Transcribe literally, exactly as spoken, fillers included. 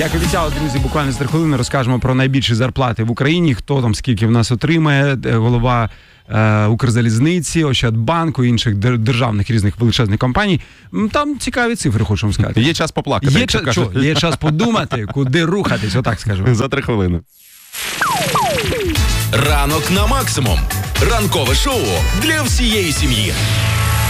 Як обіцяли, друзі, буквально за три хвилини розкажемо про найбільші зарплати в Україні, хто там скільки в нас отримає, голова е, Укрзалізниці, Ощадбанку, інших державних різних величезних компаній. Там цікаві цифри, хочу вам сказати. Є час поплакати. Є, ча- чо, є час подумати, куди рухатись, отак скажу. За три хвилини. Ранок на максимум. Ранкове шоу для всієї сім'ї.